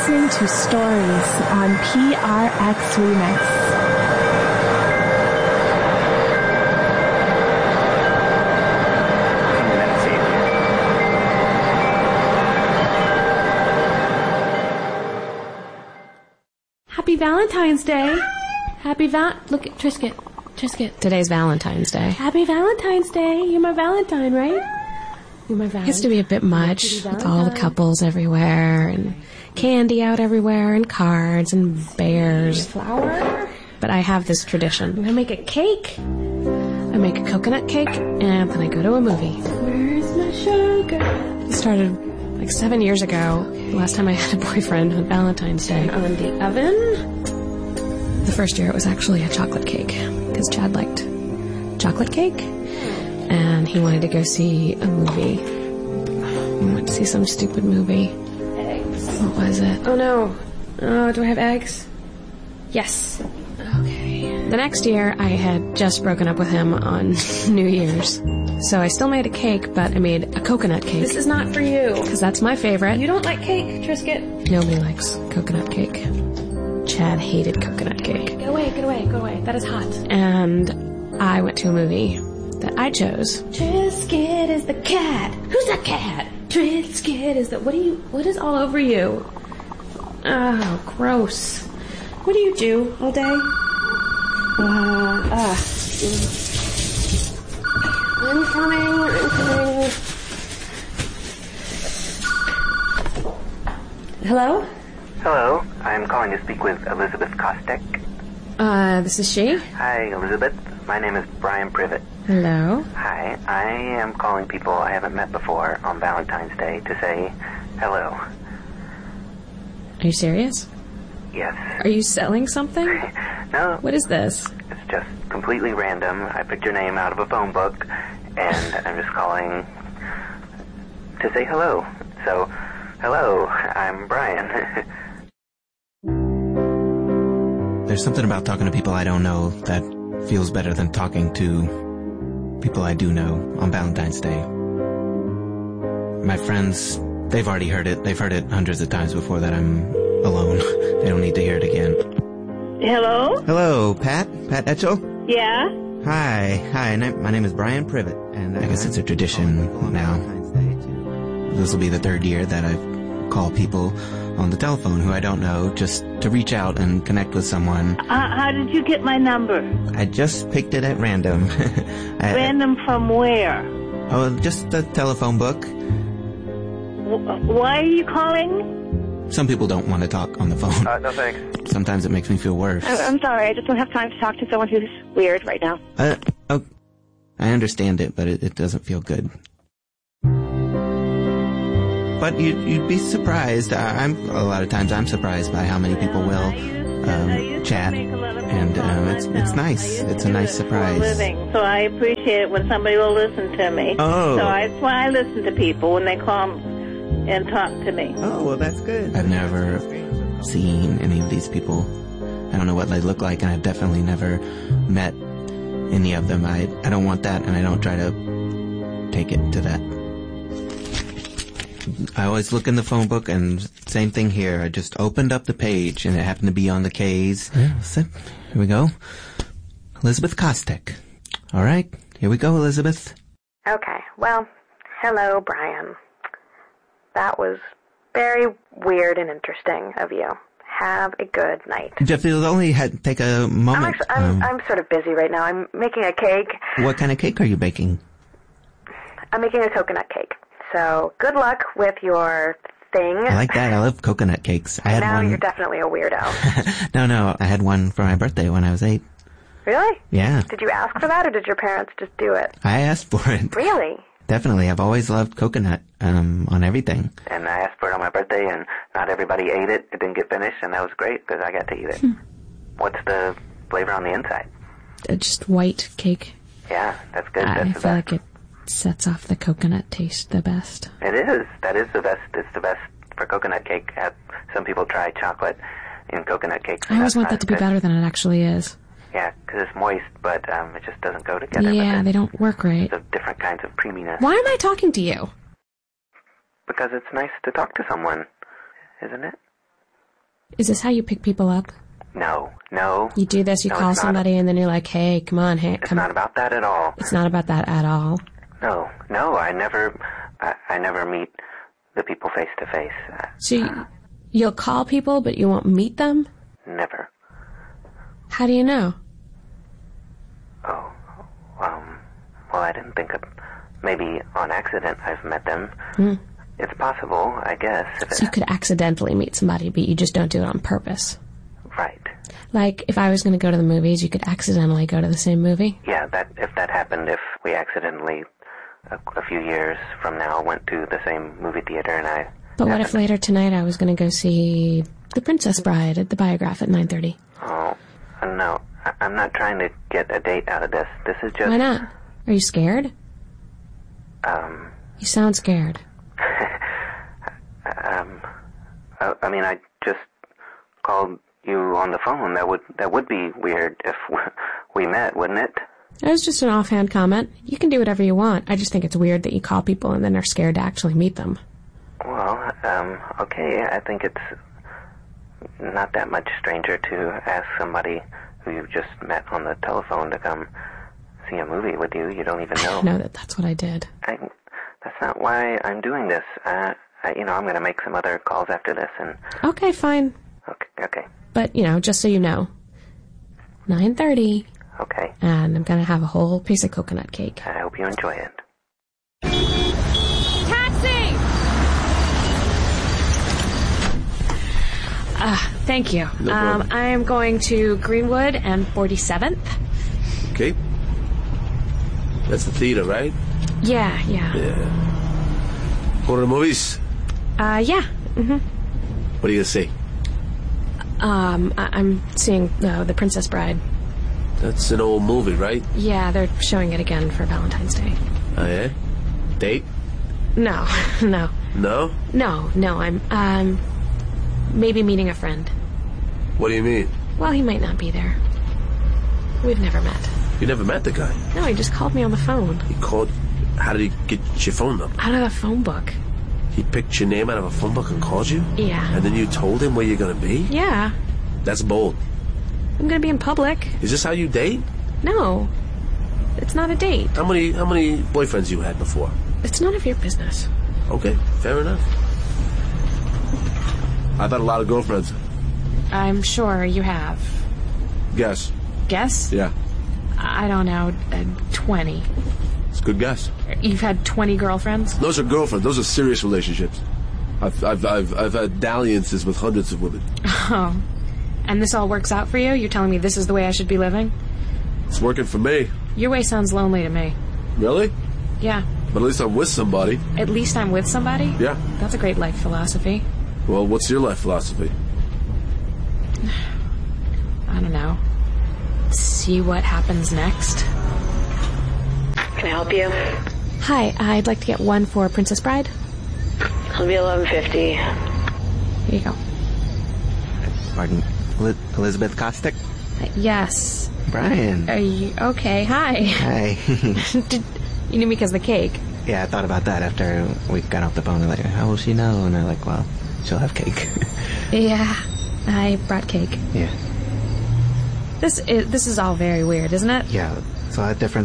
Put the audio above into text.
listening to Stories on PRX Remix. Happy Valentine's Day. Look at Trisket. Today's Valentine's Day. Happy Valentine's Day. You're my Valentine, right? You're my Valentine. It gets to be a bit much with all the couples everywhere and candy out everywhere and cards and bears. Flour. But I have this tradition. I'm gonna make a cake. I make a coconut cake and then I go to a movie. Where's my sugar? It started like 7 years ago. The last time I had a boyfriend on Valentine's Day. On the oven. The first year it was actually a chocolate cake because Chad liked chocolate cake and he wanted to go see a movie. We went to see some stupid movie. Eggs. What was it? Oh no. Oh, do I have eggs? Yes. Okay. The next year I had just broken up with him on New Year's. So I still made a cake, but I made a coconut cake. This is not for you. Because that's my favorite. You don't like cake, Trisket. Nobody likes coconut cake. Chad hated coconut cake. Get away. That is hot. And I went to a movie that I chose. Trisket is the cat. Who's the cat? Trisket is the... What is all over you? Oh, gross. What do you do all day? I'm coming. Hello? Hello, I'm calling to speak with Elizabeth Kostek. This is she? Hi, Elizabeth. My name is Brian Privet. Hello. Hi, I am calling people I haven't met before on Valentine's Day to say hello. Are you serious? Yes. Are you selling something? No. What is this? It's just completely random. I picked your name out of a phone book, and I'm just calling to say hello. So, hello, I'm Brian. There's something about talking to people I don't know that feels better than talking to people I do know on Valentine's Day. My friends, they've already heard it. They've heard it hundreds of times before that I'm alone. They don't need to hear it again. Hello? Hello, Pat? Pat Etchell? Yeah? Hi. My name is Brian Privet, and I guess it's a tradition now. This will be the third year that I've called people on the telephone who I don't know just to reach out and connect with someone. How did you get my number? I just picked it at random. Random from where? Oh, just the telephone book. Why are you calling? Some people don't want to talk on the phone. No thanks. Sometimes it makes me feel worse. I'm sorry. I just don't have time to talk to someone who's weird right now. I understand it, but it doesn't feel good. But you'd be surprised. A lot of times I'm surprised by how many people will chat, and it's nice. It's a nice surprise. So I appreciate it when somebody will listen to me. Oh. So that's why I listen to people when they call and talk to me. Oh, well, that's good. I've never seen any of these people. I don't know what they look like, and I've definitely never met any of them. I don't want that, and I don't try to take it to that. I always look in the phone book, and same thing here. I just opened up the page, and it happened to be on the K's. Yeah. So, here we go. Elizabeth Kostek. All right, here we go, Elizabeth. Okay, well, hello, Brian. That was very weird and interesting of you. Have a good night. Jeff, it'll only take a moment. I'm sort of busy right now. I'm making a cake. What kind of cake are you baking? I'm making a coconut cake. So, good luck with your thing. I like that. I love coconut cakes. I had now one. You're definitely a weirdo. No. I had one for my birthday when I was 8. Really? Yeah. Did you ask for that, or did your parents just do it? I asked for it. Really? Definitely. I've always loved coconut on everything. And I asked for it on my birthday, and not everybody ate it. It didn't get finished, and that was great because I got to eat it. What's the flavor on the inside? Just white cake. Yeah, that's good. I feel like it sets off the coconut taste the best. It is. That is the best. It's the best for coconut cake. Some people try chocolate in coconut cake. I always want that to be better than it actually is. Yeah, because it's moist, but it just doesn't go together. Yeah, they don't work right. It's different kinds of creaminess. Why am I talking to you? Because it's nice to talk to someone, isn't it? Is this how you pick people up? No. You do this, you No, call it's not. somebody, and then you're like, hey, come on, hey, It's come not about that at all. It's not about that at all. No, I never meet the people face to face. So you'll call people, but you won't meet them? Never. How do you know? Oh, well, I didn't think of, maybe on accident I've met them. It's possible, I guess. So you could accidentally meet somebody, but you just don't do it on purpose. Right. Like, if I was going to go to the movies, you could accidentally go to the same movie? Yeah, if that happened, if we accidentally, a few years from now, went to the same movie theater and I... But what if later tonight I was going to go see The Princess Bride at the Biograph at 9:30? Oh, no. I'm not trying to get a date out of this. This is just... Why not? Are you scared? You sound scared. I mean, I just called you on the phone. That would be weird if we met, wouldn't it? That was just an offhand comment. You can do whatever you want. I just think it's weird that you call people and then are scared to actually meet them. Well, okay. I think it's not that much stranger to ask somebody who you've just met on the telephone to come see a movie with you. You don't even know. I know that's what I did. That's not why I'm doing this. I'm going to make some other calls after this and... Okay, fine. Okay. But, just so you know, 9:30. Okay. And I'm going to have a whole piece of coconut cake. I hope you enjoy it. Taxi! Thank you. No problem. I am going to Greenwood and 47th. Okay. That's the theater, right? Yeah. Go to the movies? Yeah. Mm-hmm. What are you going to see? I'm seeing The Princess Bride. That's an old movie, right? Yeah, they're showing it again for Valentine's Day. Oh, yeah? Date? No. No? No, I'm maybe meeting a friend. What do you mean? Well, he might not be there. We've never met. You never met the guy? No, he just called me on the phone. He called... How did he get your phone number? Out of the phone book. He picked your name out of a phone book and called you? Yeah. And then you told him where you're going to be? Yeah. That's bold. I'm gonna be in public. Is this how you date? No. It's not a date. How many boyfriends you had before? It's none of your business. Okay, fair enough. I've had a lot of girlfriends. I'm sure you have. Guess. Guess? Yeah. I don't know. 20. It's a good guess. You've had 20 girlfriends? Those are girlfriends. Those are serious relationships. I've had dalliances with hundreds of women. Oh. And this all works out for you? You're telling me this is the way I should be living? It's working for me. Your way sounds lonely to me. Really? Yeah. But at least I'm with somebody. At least I'm with somebody? Yeah. That's a great life philosophy. Well, what's your life philosophy? I don't know. See what happens next. Can I help you? Hi, I'd like to get one for Princess Bride. It'll be $11.50. Here you go. Pardon, Elizabeth Kostick? Yes. Brian. Are you okay? Hi. Hi. You knew me because of the cake. Yeah, I thought about that after we got off the phone. They're like, how will she know? And they're like, well, she'll have cake. Yeah, I brought cake. Yeah. This is all very weird, isn't it? Yeah, it's a lot different